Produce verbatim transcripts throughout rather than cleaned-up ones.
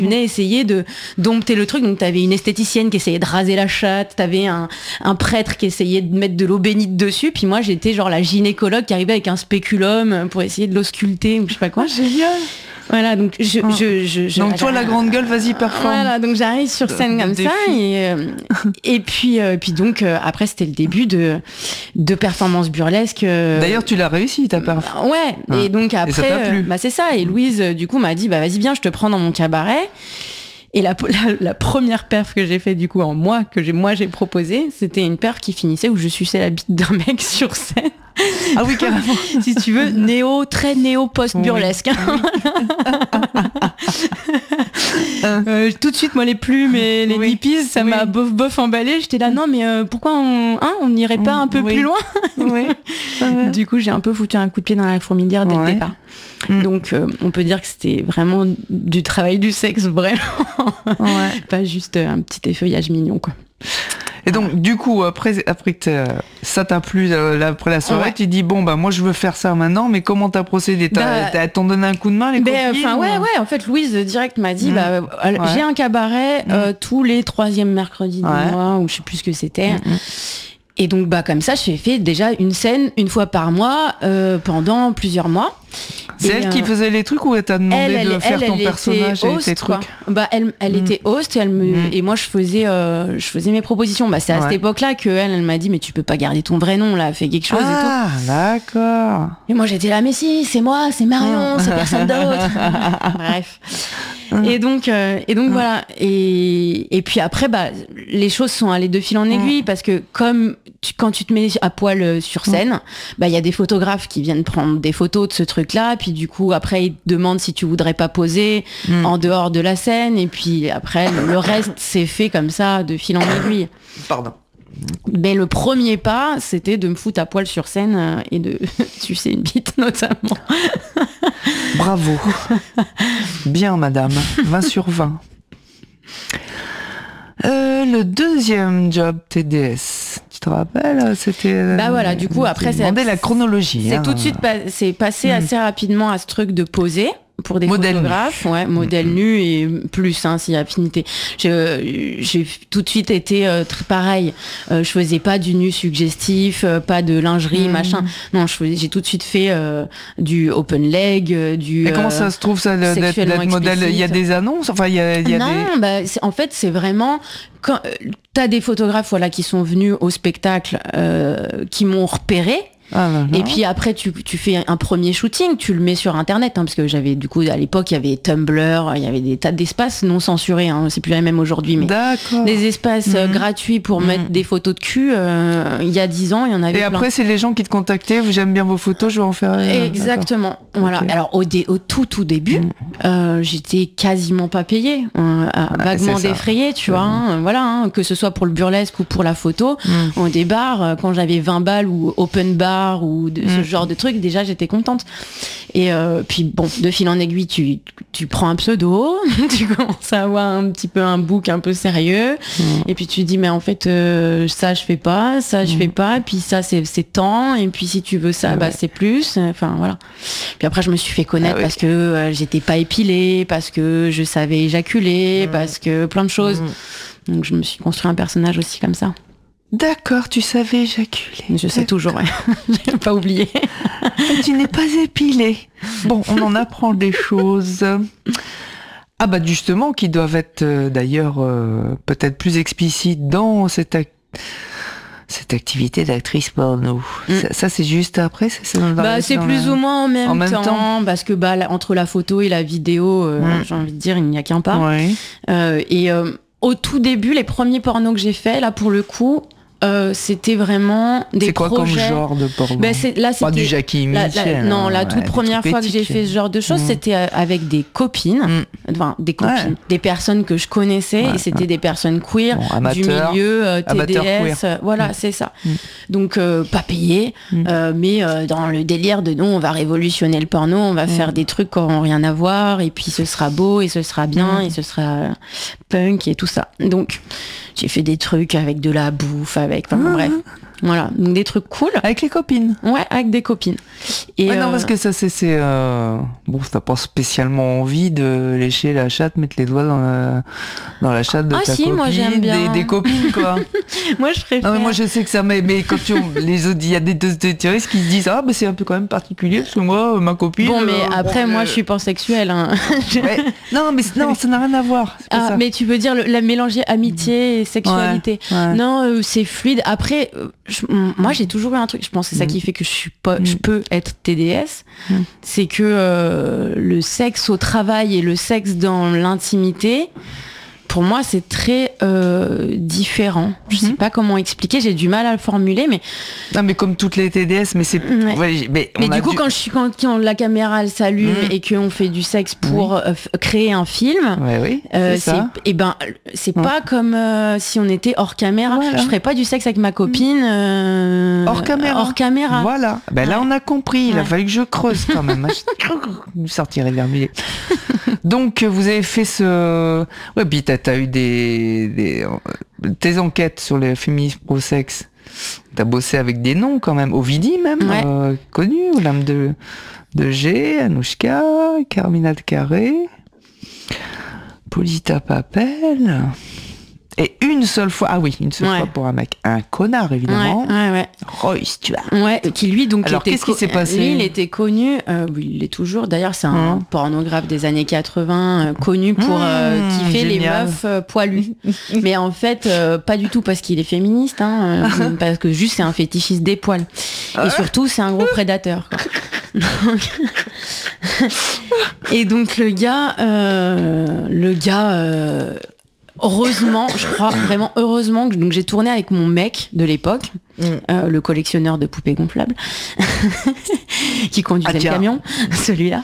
venais essayer de dompter le truc. Donc t'avais une esthéticienne qui essayait de raser la chatte, t'avais un, un prêtre qui essayait de mettre de l'eau bénite dessus, puis moi j'étais genre la gynécologue qui arrivait avec un spéculum pour essayer de l'ausculter ou je sais pas quoi. Oh, génial. Voilà, donc je, oh. je, je, je donc toi la grande gueule, vas-y performe. Voilà, donc j'arrive sur scène comme ça et euh, et puis euh, puis donc euh, après c'était le début de de performances burlesques. Euh, D'ailleurs tu l'as réussi ta perf. Ouais, ah. Et donc après et ça t'a plu. Euh, bah c'est ça et Louise euh, du coup m'a dit bah vas-y viens, je te prends dans mon cabaret. Et la, la, la première perf que j'ai fait du coup en moi, que j'ai, moi j'ai proposé, c'était une perf qui finissait où je suçais la bite d'un mec sur scène. Ah oui, carrément. Si tu veux, néo, très néo post-burlesque. Oui. euh, tout de suite, moi les plumes et les oui. nippies, ça oui. m'a bof bof emballé. J'étais là, non mais euh, pourquoi on hein, on n'irait pas un peu oui. plus loin. Oui. Du coup, j'ai un peu foutu un coup de pied dans la fourmilière dès ouais. le départ. Mm. Donc, euh, on peut dire que c'était vraiment du travail du sexe, vraiment. Ouais. Pas juste un petit effeuillage mignon, quoi. Et donc, du coup, après, après que ça t'a plu, là, après la soirée, ouais. tu dis, bon, bah, moi, je veux faire ça maintenant, mais comment t'as procédé? T'as, bah, t'as, t'en donné un coup de main, les bah, copines? Enfin, ouais, ouais. En fait, Louise, direct, m'a dit, mmh. bah, ouais. j'ai un cabaret mmh. euh, tous les troisièmes mercredis ouais. du mois, ou je sais plus ce que c'était. Mmh. Et donc, bah, comme ça, j'ai fait déjà une scène une fois par mois euh, pendant plusieurs mois. C'est et elle euh, qui faisait les trucs ou elle t'a demandé elle, de elle, faire elle, ton elle personnage host, et tes trucs? Bah, elle, elle mmh. était host et, elle me, mmh. et moi je faisais, euh, je faisais mes propositions. Bah, c'est à ouais. cette époque-là qu'elle elle, elle m'a dit mais tu peux pas garder ton vrai nom là, fais quelque chose ah, et tout. D'accord. Et moi j'étais là mais si, c'est moi, c'est Marion, c'est personne d'autre. Bref. Et donc, euh, et donc mmh. voilà. Et, et puis après, bah, les choses sont allées de fil en aiguille mmh. parce que comme tu, quand tu te mets à poil sur scène, mmh. bah, il y a des photographes qui viennent prendre des photos de ce truc-là. Puis du coup, après, ils te demandent si tu voudrais pas poser mmh. en dehors de la scène. Et puis après, le, le reste, c'est fait comme ça, de fil en aiguille. Pardon. Mais le premier pas, c'était de me foutre à poil sur scène et de sucer une bite, notamment. Bravo. Bien, madame. vingt sur vingt. Euh, le deuxième job T D S, tu te rappelles? C'était. Bah voilà, du coup, après, c'est. la chronologie. C'est hein. tout de suite, pas, c'est passé mmh. assez rapidement à ce truc de poser. Pour des modèle photographes, nu. ouais, modèle mmh. nu et plus, hein, s'il y a affinité. Je, j'ai tout de suite été euh, très pareil. Euh, je faisais pas du nu suggestif, euh, pas de lingerie, mmh. machin. Non, je faisais, j'ai tout de suite fait euh, du open leg, euh, du. Et comment euh, ça se trouve ça d'être, d'être modèle? Il y a des annonces, enfin il y a, il y a non, des. bah, c'est, en fait, c'est vraiment quand euh, t'as des photographes, voilà, qui sont venus au spectacle, euh, qui m'ont repéré. Ah, bah, et puis après tu, tu fais un premier shooting, tu le mets sur internet hein, parce que j'avais du coup à l'époque il y avait Tumblr, il y avait des tas d'espaces non censurés, hein, c'est plus les mêmes aujourd'hui, mais D'accord. des espaces mmh. euh, gratuits pour mmh. mettre des photos de cul. Euh, il y a dix ans il y en avait. Et plein. Après c'est les gens qui te contactaient, j'aime bien vos photos, je vais en faire. Euh, Exactement. D'accord. Voilà. Okay. Alors au, dé, au tout tout début, mmh. euh, j'étais quasiment pas payée, euh, ouais, vaguement défrayée, tu mmh. vois. Hein, voilà, hein, que ce soit pour le burlesque ou pour la photo, mmh. au des bars quand j'avais vingt balles ou open bar ou de, mmh. ce genre de truc, déjà j'étais contente. Et euh, puis bon, de fil en aiguille, tu, tu prends un pseudo, tu commences à avoir un petit peu un book un peu sérieux, mmh. et puis tu dis mais en fait euh, ça je fais pas, ça je mmh. fais pas, puis ça c'est, c'est tant, et puis si tu veux ça, ah bah ouais. c'est plus, enfin voilà. Puis après je me suis fait connaître ah ouais. parce que euh, j'étais pas épilée, parce que je savais éjaculer, mmh. parce que plein de choses. Mmh. Donc je me suis construit un personnage aussi comme ça. D'accord, tu savais éjaculer. Je sais toujours, ouais. J'ai pas oublié. Tu n'es pas épilée. Bon, on en apprend des choses. Ah bah justement, qui doivent être euh, d'ailleurs euh, peut-être plus explicites dans cette, ac- cette activité d'actrice porno. Mm. Ça, ça c'est juste après, c'est ça dans bah, c'est plus la... ou moins en même, en même temps, temps, parce que bah, là, entre la photo et la vidéo, euh, mm. j'ai envie de dire, il n'y a qu'un pas. Ouais. Euh, et euh, au tout début, les premiers pornos que j'ai faits, là pour le coup, Euh, c'était vraiment des c'est quoi projets. Comme genre de porno? Ben c'est, là, c'était pas du Jackie Michel. Non, la toute ouais, première fois que j'ai fait ce genre de choses, mmh. c'était avec des copines, mmh. enfin des copines, ouais. des personnes que je connaissais, ouais, et c'était ouais. des personnes queer bon, amateur, du milieu euh, T D S, euh, voilà, mmh. c'est ça. Mmh. Donc euh, pas payé, mmh. euh, mais euh, dans le délire de non, on va révolutionner le porno, on va mmh. faire des trucs qui n'auront rien à voir, et puis ce sera beau, et ce sera bien, mmh. et ce sera punk et tout ça. Donc j'ai fait des trucs avec de la bouffe, avec, enfin, mmh. bref. Voilà, donc des trucs cool. Avec les copines. Ouais, avec des copines. Et ouais, euh... non, parce que ça, c'est... c'est euh... Bon, t'as pas spécialement envie de lécher la chatte, mettre les doigts dans la, dans la chatte de ah, ta si, copine. Moi, j'aime bien. Des, des copines, quoi. Moi, je préfère. Non, mais moi, je sais que ça... Mais, mais quand tu... les autres, il y a des touristes qui se disent « Ah, bah, c'est un peu quand même particulier, parce que moi, ma copine... » Bon, mais euh, après, bon, moi, euh... je suis pansexuelle. Hein. ouais. Non, mais non, ça n'a rien à voir. Ah, ça. Mais tu veux dire le, la mélanger amitié et sexualité. Ouais, ouais. Non, euh, c'est fluide. Après, euh, je, moi, j'ai toujours eu un truc. Je pense que c'est ça qui fait que je suis pas, je peux être T D S. Mm. C'est que euh, le sexe au travail et le sexe dans l'intimité, pour moi, c'est très euh, différent. Je sais mm-hmm. pas comment expliquer. J'ai du mal à le formuler, mais non, mais comme toutes les T D S, mais c'est. Ouais. Ouais, mais mais du coup, dû... quand je suis quand, quand la caméra elle s'allume mm. et qu'on fait du sexe pour oui. euh, f- créer un film, ouais, oui, euh, c'est, c'est ça. et ben c'est mm. pas comme euh, si on était hors caméra. Voilà. Je ferais pas du sexe avec ma copine euh, hors caméra. Hors caméra. Voilà. Ben là, ouais. on a compris. Il ouais. a fallu que je creuse quand même. Je sortirai vermillé. Donc, vous avez fait ce. Ouais, puis t'as, t'as eu des Des, tes enquêtes sur le féminisme pro-sexe, t'as bossé avec des noms quand même, Ovidie même, ouais. euh, connu, l'âme de, de G, Anouchka, Carmina de Carré, Polita Papel, et une seule fois, ah oui, une seule ouais. fois pour un mec, un connard évidemment, ouais, ouais, ouais. Roy Stewart. Ouais, qui lui donc alors était qu'est-ce qui s'est passé? Lui, il était connu, euh, il l'est toujours. D'ailleurs, c'est un mmh. pornographe des années quatre-vingts, euh, connu pour euh, mmh, kiffer génial. les meufs euh, poilues. Mais en fait, euh, pas du tout parce qu'il est féministe, hein, euh, parce que juste c'est un fétichiste des poils. Et surtout, c'est un gros prédateur. Quoi. Et donc le gars, euh, le gars. Euh, Heureusement, je crois vraiment heureusement que donc j'ai tourné avec mon mec de l'époque, mm. euh, le collectionneur de poupées gonflables, qui conduisait ah, le camion, celui-là.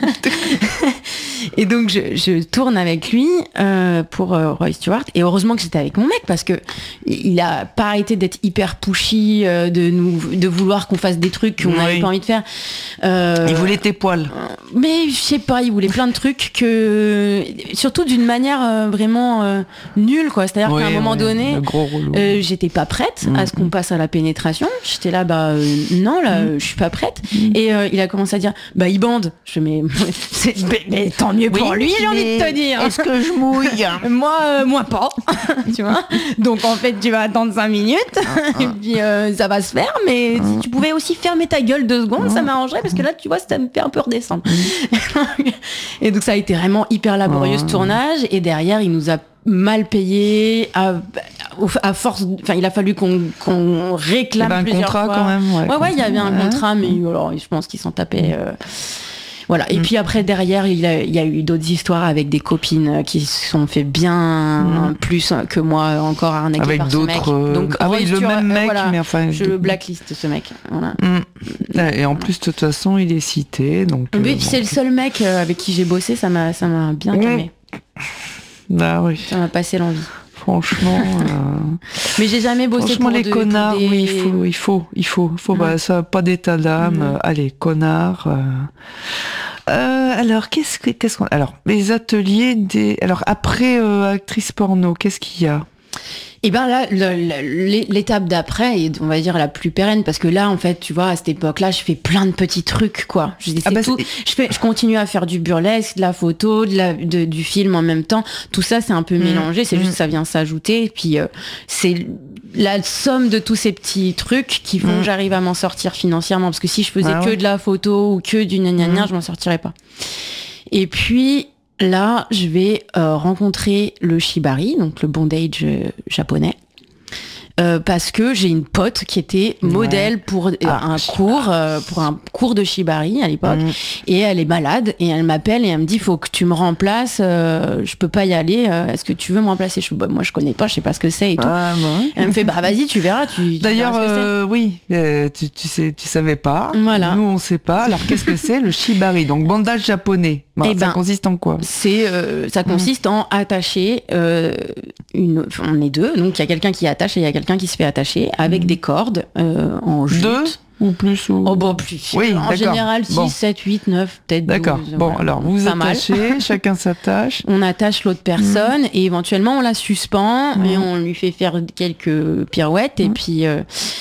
Et donc je, je tourne avec lui euh, pour euh, Roy Stewart. Et heureusement que j'étais avec mon mec parce que il a pas arrêté d'être hyper pushy, euh, de nous, de vouloir qu'on fasse des trucs qu'on n'avait oui. pas envie de faire. Euh, il voulait tes poils. Mais je sais pas, il voulait plein de trucs que, surtout d'une manière euh, vraiment euh, nulle, quoi. C'est-à-dire oui, qu'à un moment oui, donné, euh, j'étais pas prête mmh. à ce qu'on passe à la pénétration. J'étais là, bah euh, non, là, mmh. je suis pas prête. Mmh. Et euh, il a commencé à dire, bah il bande. Je fais, mais, c'est, mais tant mieux pour oui, lui, j'ai envie de te dire. Est-ce que je mouille? Moi, euh, moi pas. Tu vois. Donc en fait, tu vas attendre cinq minutes et puis euh, ça va se faire. Mais si tu pouvais aussi fermer ta gueule deux secondes, ça m'arrangerait parce que là, tu vois, ça me fait un peu redescendre. Et donc ça a été vraiment hyper laborieux ce tournage. Et derrière, il nous a mal payé à, à force. Enfin, il a fallu qu'on, qu'on réclame un plusieurs contrat fois. Quand même. Ouais, ouais, ouais, il y avait un contrat, mais alors, je pense qu'ils s'en tapaient. Euh, Voilà. Et mmh. puis après, derrière, il, a, il y a eu d'autres histoires avec des copines qui se sont fait bien mmh. plus que moi encore arnaquer avec par ce mec. Euh... Donc, ah oui, le même mec, voilà, mais enfin... Je le blacklist, ce mec. Voilà. Mmh. Et en plus, de toute façon, il est cité. Donc, oui, euh, bon. C'est le seul mec avec qui j'ai bossé, ça m'a, ça m'a bien mmh. calmé. Bah oui. Ça m'a passé l'envie. Franchement, euh... mais j'ai jamais bossé Franchement, pour les de, connards, pour des... oui, il faut, il faut, il faut, faut mmh. bah, ça, pas d'état d'âme. Mmh. Euh, allez, connards. Euh... Euh, alors, qu'est-ce que, qu'est-ce qu'on, alors, les ateliers des, alors après euh, actrice porno, qu'est-ce qu'il y a? Et ben là, le, le, l'étape d'après est, on va dire, la plus pérenne, parce que là, en fait, tu vois, à cette époque-là, je fais plein de petits trucs, quoi. Je dis, c'est ah bah tout. C'est... Je fais, je continue à faire du burlesque, de la photo, de la, de, du film en même temps. Tout ça, c'est un peu mmh. mélangé. C'est mmh. juste que ça vient s'ajouter. Et puis, euh, c'est la somme de tous ces petits trucs qui font mmh. que j'arrive à m'en sortir financièrement. Parce que si je faisais ah ouais. que de la photo ou que du gna gna gna, mmh. je m'en sortirais pas. Et puis, là, je vais euh, rencontrer le shibari, donc le bondage euh, japonais, euh, parce que j'ai une pote qui était modèle ouais. pour euh, ah, un cours, euh, pour un cours de shibari à l'époque, mmh. et elle est malade et elle m'appelle et elle me dit faut que tu me remplaces, euh, je peux pas y aller, euh, est-ce que tu veux me remplacer? Je bah, moi je connais pas, je sais pas ce que c'est et tout. Ah, bon. Elle me fait bah vas-y tu verras. Tu, tu D'ailleurs verras ce que euh, oui, euh, tu, tu sais, tu savais pas. Voilà. Nous on sait pas. Alors qu'est-ce que c'est le shibari? Donc bandage japonais. Bon, ça ben, consiste en quoi? C'est, euh, ça consiste mmh. en attacher euh, une. On est deux, donc il y a quelqu'un qui attache et il y a quelqu'un qui se fait attacher avec mmh. des cordes euh, en jute. Deux ou plus ou... Oh bon, plus. Oui, en d'accord. général, six, bon. sept, huit, neuf, peut-être d'accord. douze. Bon, voilà. alors vous attachez, chacun s'attache. On attache l'autre personne mmh. et éventuellement on la suspend mmh. et on lui fait faire quelques pirouettes mmh. et puis... Euh,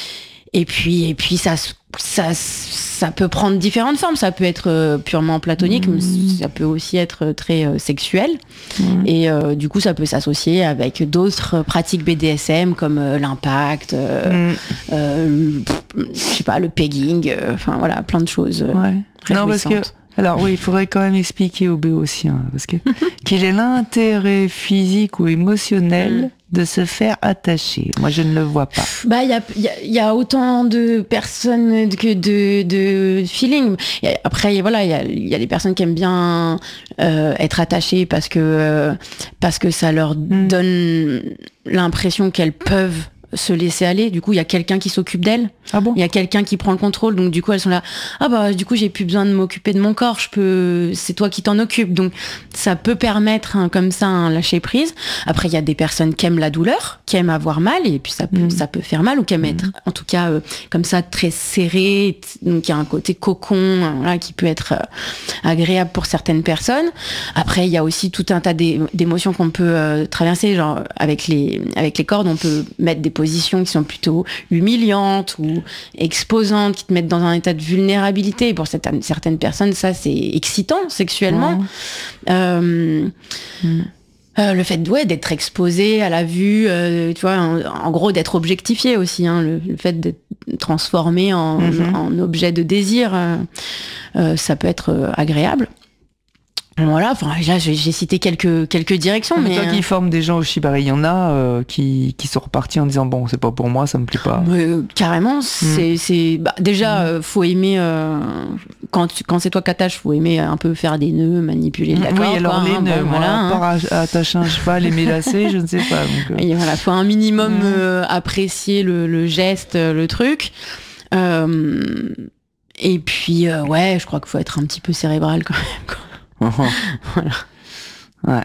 Et puis, et puis ça, ça, ça peut prendre différentes formes. Ça peut être euh, purement platonique, mmh. mais ça peut aussi être très euh, sexuel. Mmh. Et euh, du coup, ça peut s'associer avec d'autres pratiques B D S M comme euh, l'impact, euh, mmh. euh, je sais pas, le pegging, enfin euh, voilà, plein de choses. Euh, ouais. Non, parce que alors oui, il faudrait quand même expliquer aux béotiens, parce que quel est l'intérêt physique ou émotionnel mmh. de se faire attacher? Moi, je ne le vois pas. Bah, il y a, y, a, y a autant de personnes que de, de feeling. Après, voilà, il y a, y a des personnes qui aiment bien euh, être attachées parce que, euh, parce que ça leur mmh. donne l'impression qu'elles peuvent se laisser aller. Du coup, il y a quelqu'un qui s'occupe d'elles. Ah bon? Il y a quelqu'un qui prend le contrôle. Donc, du coup, elles sont là. Ah bah, du coup, j'ai plus besoin de m'occuper de mon corps. Je peux. C'est toi qui t'en occupes. Donc, ça peut permettre hein, comme ça un lâcher prise. Après, il y a des personnes qui aiment la douleur, qui aiment avoir mal, et puis ça peut, mmh. ça peut faire mal, ou qui aiment mmh. être, en tout cas, euh, comme ça, très serré. Donc, il y a un côté cocon, hein, voilà, qui peut être euh, agréable pour certaines personnes. Après, il y a aussi tout un tas d'émotions qu'on peut euh, traverser. Genre, avec les, avec les cordes, on peut mettre des positions qui sont plutôt humiliantes ou exposantes, qui te mettent dans un état de vulnérabilité. Et pour certaines, certaines personnes, ça, c'est excitant sexuellement. Mmh. Euh, mmh. Euh, le fait ouais, d'être exposé à la vue, euh, tu vois, en, en gros, d'être objectifié aussi. Hein, le, le fait d'être transformé en, mmh. en objet de désir, euh, euh, ça peut être euh, agréable. Voilà, enfin là j'ai, j'ai cité quelques quelques directions, mais, mais toi qui formes des gens au shibari, il y en a euh, qui qui sont repartis en disant bon c'est pas pour moi, ça me plaît pas. Mais, euh, carrément, c'est mm. c'est bah, déjà euh, faut aimer euh, quand tu, quand c'est toi qui attaches, faut aimer un peu faire des nœuds, manipuler de la corde. Oui, alors quoi, les hein, nœuds, bon, voilà, hein. Part attacher un cheval, aimer lasser, je ne sais pas. Donc, euh... Et voilà, faut un minimum mm. euh, apprécier le, le geste, le truc. Euh, et puis euh, ouais, je crois qu'il faut être un petit peu cérébral quand même. Quoi. Voilà. Ouais.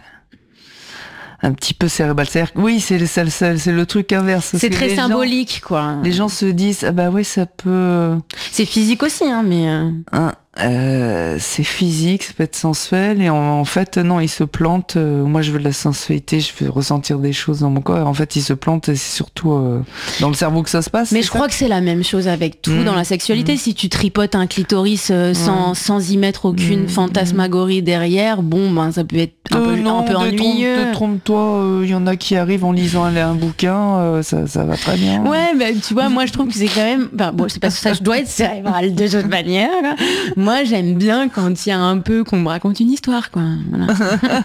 Un petit peu cérébral. C'est-à-dire, oui, c'est, c'est, c'est, c'est le truc inverse. C'est très symbolique, gens, quoi. Les gens se disent, ah bah ouais, ça peut. C'est physique aussi, hein, mais. Euh... Hein, euh, c'est physique, ça peut être sensuel, et en, en fait, non, ils se plantent. Euh, moi, je veux de la sensualité, je veux ressentir des choses dans mon corps. Et en fait, ils se plantent, et c'est surtout euh, dans le cerveau que ça se passe. Mais je ça crois que c'est la même chose avec tout mmh. dans la sexualité. Mmh. Si tu tripotes un clitoris euh, sans, mmh. sans y mettre aucune mmh. fantasmagorie derrière, bon, ben, ça peut être un euh, peu, non, un peu ennuyeux. Trompe, trompe-toi, il euh, y en a qui arrivent en lisant un, un bouquin, euh, ça, ça va très bien. Ouais, ben, tu vois, moi, je trouve que c'est quand même. Ben, bon, c'est parce que ça, je dois être cérébral de toute manière. Là. Moi, j'aime bien quand il y a un peu qu'on me raconte une histoire, quoi. Voilà.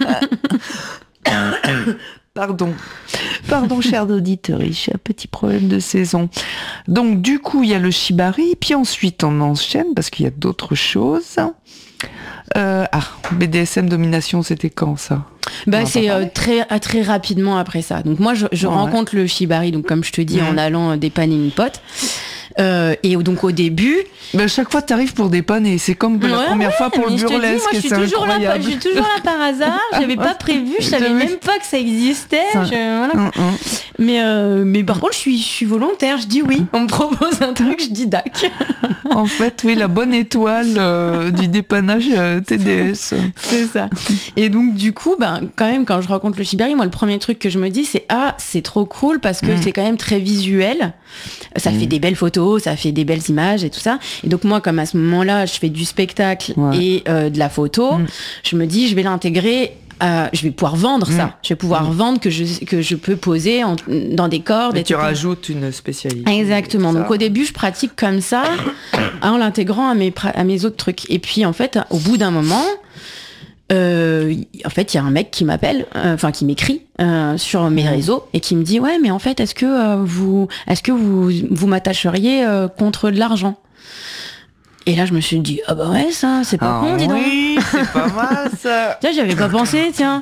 Pardon. Pardon, chers auditeurs, j'ai un petit problème de saison. Donc, du coup, il y a le shibari, puis ensuite, on enchaîne, parce qu'il y a d'autres choses. Euh, ah, B D S M domination, c'était quand, ça? Bah, c'est euh, très, très rapidement après ça. Donc, moi, je, je ouais. rencontre le shibari, donc, comme je te dis, mmh. en allant dépanner une pote. Euh, et donc au début, ben, chaque fois tu arrives pour dépanner, c'est comme ouais, la première ouais, fois pour le burlesque, dis, moi, je suis toujours là, je suis toujours là par hasard, j'avais pas prévu, je savais même pas que ça existait. Ça... Je, voilà. mm, mm. Mais euh, mais par contre je suis je suis volontaire, je dis oui, on me propose un truc, je dis dac. En fait, oui, la bonne étoile euh, du dépannage euh, T D S. C'est ça. Et donc du coup, ben quand même quand je rencontre le shibari, moi le premier truc que je me dis c'est ah c'est trop cool parce que mm. c'est quand même très visuel, ça mm. fait des belles photos. Ça fait des belles images et tout ça. Et donc moi, comme à ce moment-là, je fais du spectacle ouais. et euh, de la photo, mmh. je me dis, je vais l'intégrer. Euh, je vais pouvoir vendre mmh. ça. Je vais pouvoir mmh. vendre que je que je peux poser en, dans des cordes. Et tu rajoutes une spécialité. Exactement. Donc au début, je pratique comme ça, en l'intégrant à mes à mes autres trucs. Et puis en fait, au bout d'un moment. Euh, en fait, il y a un mec qui m'appelle, enfin euh, qui m'écrit euh, sur mes réseaux et qui me dit ouais, mais en fait, est-ce que euh, vous, est-ce que vous, vous m'attacheriez euh, contre de l'argent? Et là, je me suis dit ah bah ouais, ça, c'est pas ah con, dis donc. Oui, c'est pas mal ça. Tiens, j'avais pas pensé, tiens.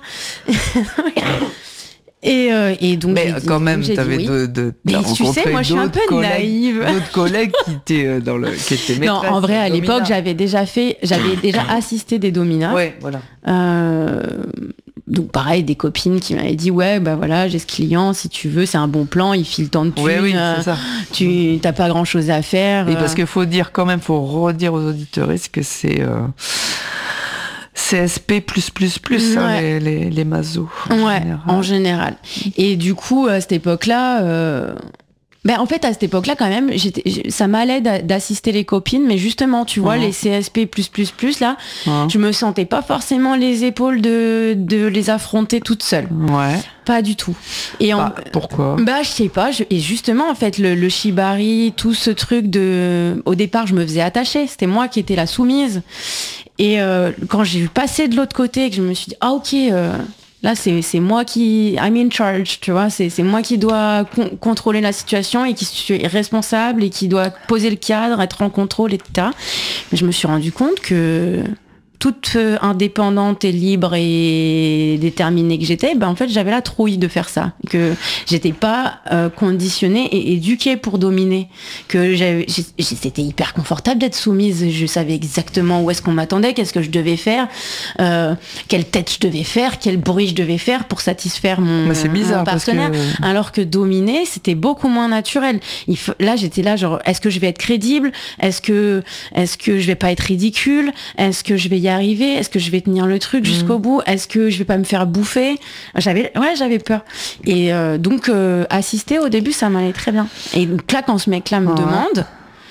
Et, euh, et donc mais dit, quand même donc t'avais oui. de, de mais tu sais moi je suis un peu collègues, naïve d'autres collègues qui étaient dans le qui étaient maîtresses. Non en vrai à l'époque j'avais déjà fait j'avais déjà assisté des dominas. Ouais voilà. Euh, donc pareil des copines qui m'avaient dit ouais bah voilà j'ai ce client si tu veux c'est un bon plan il file tant de thunes. Ouais, oui, euh, c'est ça. Tu t'as pas grand chose à faire. Et euh... parce qu'il faut dire quand même faut redire aux auditeurs que c'est euh... C S P plus plus plus ouais. hein, les, les, les mazos. En ouais, général. en général. Et du coup, à cette époque-là, euh, Ben, en fait, à cette époque-là, quand même, j'étais, ça m'allait d'assister les copines, mais justement, tu vois, mmh. les C S P plus, plus, plus, là, mmh. je me sentais pas forcément les épaules de, de les affronter toute seule. Ouais. Pas du tout. Et en, bah, pourquoi ? Bah, je sais pas. Je, et justement, en fait, le, le shibari, tout ce truc de... Au départ, je me faisais attacher. C'était moi qui étais la soumise. Et euh, quand j'ai passé de l'autre côté, que je me suis dit, ah, ok... Euh, Là, c'est, c'est moi qui... I'm in charge, tu vois. C'est, c'est moi qui dois con- contrôler la situation et qui suis responsable et qui doit poser le cadre, être en contrôle, et cetera. Mais je me suis rendu compte que toute indépendante et libre et déterminée que j'étais, ben en fait, j'avais la trouille de faire ça. Que j'étais pas euh, conditionnée et éduquée pour dominer. Que j'avais, j'ai, c'était hyper confortable d'être soumise. Je savais exactement où est-ce qu'on m'attendait, qu'est-ce que je devais faire, euh, quelle tête je devais faire, quel bruit je devais faire pour satisfaire mon, c'est bizarre, mon partenaire. Parce que... Alors que dominer, c'était beaucoup moins naturel. Il faut, là, j'étais là, genre, est-ce que je vais être crédible ? Est-ce que, est-ce que je vais pas être ridicule ? Est-ce que je vais y arriver ? Est-ce que je vais tenir le truc jusqu'au mmh. bout ? Est-ce que je vais pas me faire bouffer ? J'avais, ouais, j'avais peur. Et euh, donc, euh, assister au début, ça m'allait très bien. Et donc là, quand ce mec-là me ouais. demande,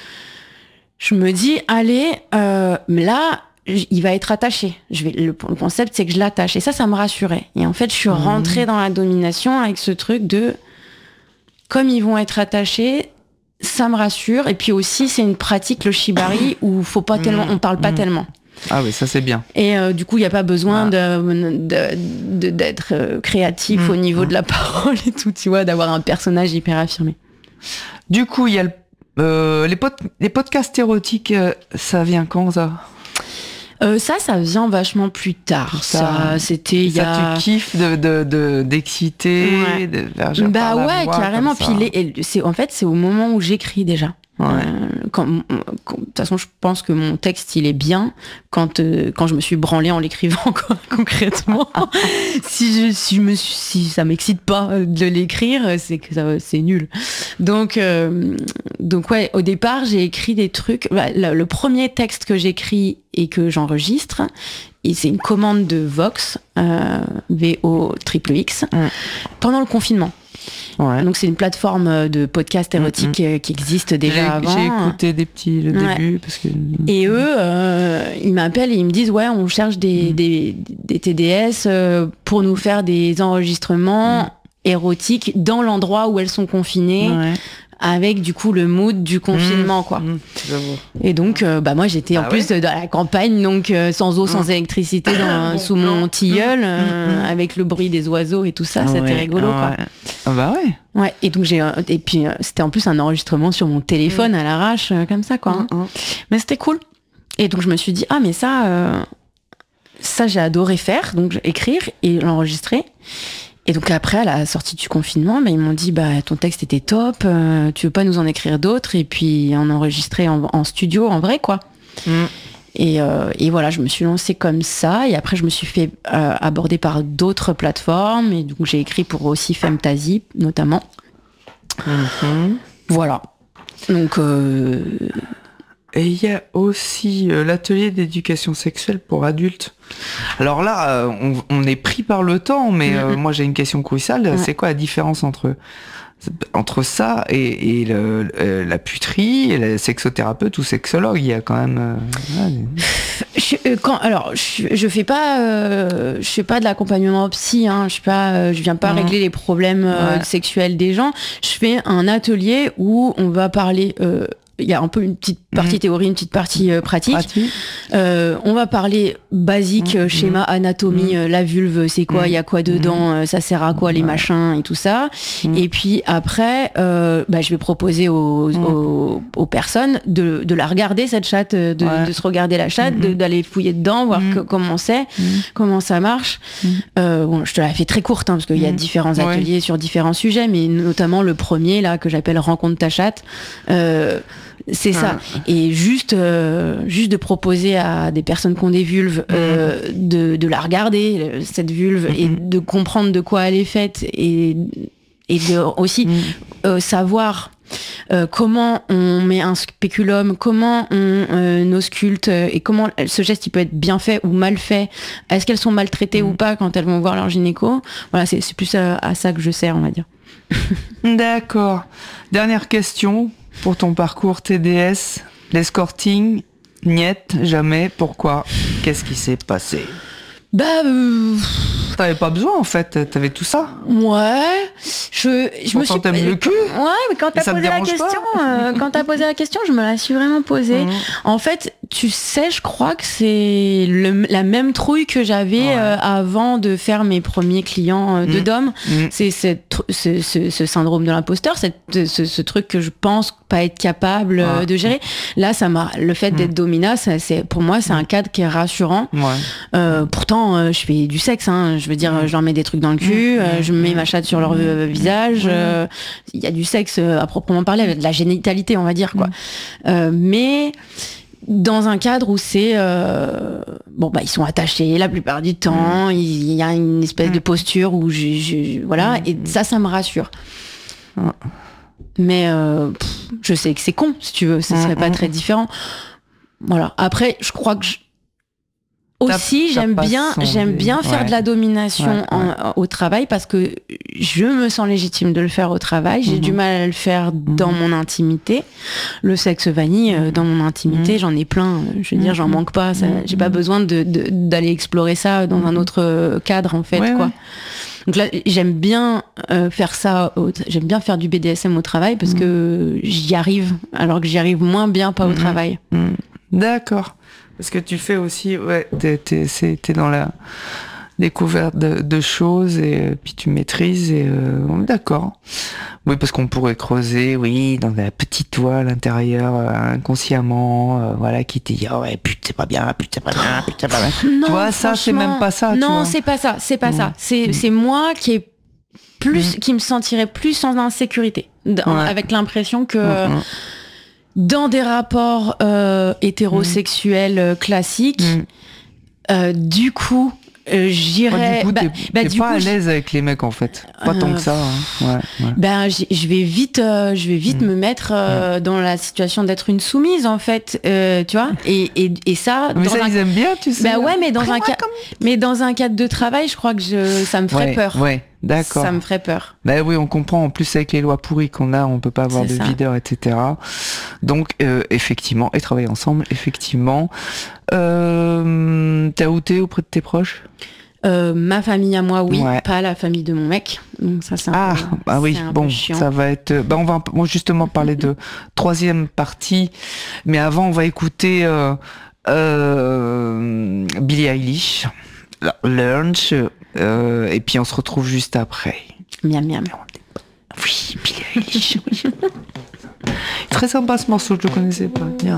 je me dis, allez, euh, là, il va être attaché. Je vais, le, le concept, c'est que je l'attache. Et ça, ça me rassurait. Et en fait, je suis mmh. rentrée dans la domination avec ce truc de, comme ils vont être attachés, ça me rassure. Et puis aussi, c'est une pratique, le shibari, où faut pas mmh. tellement, on parle pas mmh. tellement. Ah oui, ça c'est bien. Et euh, du coup, il n'y a pas besoin ah. de, de, de, d'être euh, créatif mmh. au niveau mmh. de la parole et tout, tu vois, d'avoir un personnage hyper affirmé. Du coup, il y a le, euh, les, pod, les podcasts érotiques, euh, ça vient quand ça ? Euh, ça, ça vient vachement plus tard. Ça, ça c'était il y a. Ça, tu kiffes de, de, de, d'exciter, ouais. de faire bah ouais, voix, carrément. Puis les, c'est, en fait, c'est au moment où j'écris déjà. Ouais. Euh, quand, quand, de toute façon, je pense que mon texte, il est bien quand, euh, quand je me suis branlée en l'écrivant, quoi, concrètement. si, je, si, je me suis, si ça m'excite pas de l'écrire, c'est que ça, c'est nul. Donc, euh, donc ouais, au départ, j'ai écrit des trucs. Bah, le, le premier texte que j'écris et que j'enregistre, et c'est une commande de Vox, euh, V O X X, mm. pendant le confinement. Ouais. Donc c'est une plateforme de podcast érotique mmh. qui existe déjà j'ai, avant. J'ai écouté des petits le ouais. début parce que. Et eux, euh, ils m'appellent et ils me disent ouais, on cherche des mmh. des, des T D S pour nous faire des enregistrements mmh. érotiques dans l'endroit où elles sont confinées. Ouais. Avec du coup le mood du confinement mmh, quoi. Mmh, et donc euh, bah moi j'étais en ah plus ouais dans la campagne donc euh, sans eau, mmh. sans électricité dans, bon, sous mon tilleul euh, mmh. avec le bruit des oiseaux et tout ça, ah c'était ouais, rigolo ah ouais. quoi. Ah bah ouais. Ouais, et donc j'ai et puis euh, c'était en plus un enregistrement sur mon téléphone mmh. à l'arrache euh, comme ça quoi. Mmh. Hein. Mais c'était cool. Et donc je me suis dit ah mais ça euh, ça j'ai adoré faire, donc écrire et l'enregistrer. Et donc après, à la sortie du confinement, bah, ils m'ont dit bah ton texte était top, euh, tu veux pas nous en écrire d'autres et puis en enregistrer en, en studio, en vrai quoi. Mm. Et, euh, et voilà, je me suis lancée comme ça et après je me suis fait euh, aborder par d'autres plateformes et donc j'ai écrit pour aussi Femtasy notamment. Mm-hmm. Voilà. Donc euh... Et il y a aussi euh, l'atelier d'éducation sexuelle pour adultes. Alors là, euh, on, on est pris par le temps, mais euh, mmh. moi j'ai une question cruciale. Ouais. C'est quoi la différence entre entre ça et, et le, euh, la puterie, et la sexothérapeute ou sexologue? Il y a quand même. Euh, ouais, des... je, euh, quand, alors, je, je fais pas, euh, je fais pas de l'accompagnement psy. Hein, je suis pas, euh, je viens pas mmh. régler les problèmes euh, ouais. sexuels des gens. Je fais un atelier où on va parler. Euh, il y a un peu une petite partie mmh. théorie, une petite partie euh, pratique. pratique. Euh, on va parler basique, mmh. schéma, anatomie, mmh. euh, la vulve, c'est quoi, il mmh. y a quoi dedans, euh, ça sert à quoi, les ouais. machins et tout ça. Mmh. Et puis après, euh, bah, je vais proposer aux, mmh. aux, aux personnes de, de la regarder, cette chatte, de, ouais. de se regarder la chatte, mmh. de, d'aller fouiller dedans, voir mmh. que, comment c'est, mmh. comment ça marche. Mmh. Euh, bon, je te la fais très courte, hein, parce qu'il mmh. y a différents ateliers ouais. sur différents sujets, mais notamment le premier, là, que j'appelle Rencontre ta chatte. Euh, C'est ça. Ah. Et juste, euh, juste de proposer à des personnes qui ont des vulves euh, mmh. de, de la regarder, cette vulve, mmh. et de comprendre de quoi elle est faite et, et de aussi mmh. euh, savoir euh, comment on met un spéculum, comment on euh, ausculte et comment ce geste il peut être bien fait ou mal fait. Est-ce qu'elles sont maltraitées mmh. ou pas quand elles vont voir leur gynéco? Voilà, c'est, c'est plus à, à ça que je sers, on va dire. D'accord. Dernière question pour ton parcours T D S. L'escorting, niet, jamais. Pourquoi? Qu'est-ce qui s'est passé? Bah, euh... t'avais pas besoin en fait, t'avais tout ça. Ouais, je, je me suis. T'aimes le cul. Ouais, mais quand t'as posé la question, euh, quand t'as posé la question, je me la suis vraiment posée. Mmh. En fait, tu sais, je crois que c'est le, la même trouille que j'avais ouais. euh, avant de faire mes premiers clients euh, de mmh. dom. Mmh. C'est cette, ce, ce, ce syndrome de l'imposteur, cette, ce, ce truc que je pense pas être capable euh, ouais. de gérer. Là, ça m'a, le fait d'être mmh. domina, ça, c'est pour moi, c'est un cadre qui est rassurant. Ouais. Euh, pourtant. Euh, je fais du sexe, hein. Je veux dire, mmh. je leur mets des trucs dans le cul, mmh. euh, je mets ma chatte sur leur euh, visage. Il mmh. euh, y a du sexe euh, à proprement parler, de la génitalité, on va dire, quoi. Mmh. Euh, mais dans un cadre où c'est euh, bon, bah ils sont attachés la plupart du temps. Il mmh. y a une espèce mmh. de posture où je, je voilà, mmh. et ça, ça me rassure. Mmh. Mais euh, pff, je sais que c'est con, si tu veux, ce serait mmh. pas très différent. Voilà. Après, je crois que je Aussi, t'as, j'aime, t'as bien, j'aime bien faire ouais. de la domination ouais, en, ouais. au travail parce que je me sens légitime de le faire au travail. J'ai mmh. du mal à le faire mmh. dans mon intimité. Le sexe vanille, euh, dans mon intimité, mmh. j'en ai plein. Je veux dire, j'en manque pas. Ça, mmh. J'ai pas besoin de, de, d'aller explorer ça dans mmh. un autre cadre, en fait, ouais, quoi. Ouais. Donc là, j'aime bien euh, faire ça. Au, j'aime bien faire du B D S M au travail parce mmh. que j'y arrive, alors que j'y arrive moins bien pas au mmh. travail. Mmh. D'accord. Parce que tu fais aussi, ouais, t'es, t'es, c'est, t'es dans la découverte de, de choses et euh, puis tu maîtrises et euh, d'accord. Oui, parce qu'on pourrait creuser, oui, dans la petite toile intérieure, euh, inconsciemment, euh, voilà, qui te dit, oh ouais, putain, c'est pas bien, putain, c'est pas bien, putain, c'est pas bien. Non, tu vois, ça, c'est même pas ça. Non, tu vois. c'est pas ça, c'est pas mmh. ça. C'est, mmh. c'est moi qui est plus, mmh. qui me sentirait plus en insécurité, ouais. avec l'impression que. Mmh. Dans des rapports euh, hétérosexuels mmh. classiques, mmh. Euh, du coup, euh, j'irais. Oh, du coup, bah, t'es, bah, t'es du pas coup, à l'aise avec les mecs en fait, pas euh, tant que ça. Hein. Ouais, ouais. Ben, je vais vite, euh, je vais vite mmh. me mettre euh, mmh. dans la situation d'être une soumise en fait, euh, tu vois. Et, et, et ça. Mais dans ça un... ils aiment bien, tu sais. Ben ouais, mais dans un cas, comme... mais dans un cadre de travail, je crois que je, ça me ferait ouais, peur. Ouais. D'accord. Ça me ferait peur. Ben oui, on comprend. En plus, avec les lois pourries qu'on a, on peut pas avoir c'est de ça. Videur, et cetera. Donc, euh, effectivement, et travailler ensemble, effectivement. Euh, t'as outé auprès de tes proches? Euh, ma famille à moi, oui, ouais. pas la famille de mon mec. Donc ça, c'est un ah, peu, bah oui, bon, ça va être. Bah, on va bon, justement parler de troisième partie, mais avant, on va écouter euh, euh, Billie Eilish, Lunch. Euh, et puis on se retrouve juste après. Miam miam. Oui, Billie Eilish. Très sympa ce morceau, je le connaissais pas. Bien.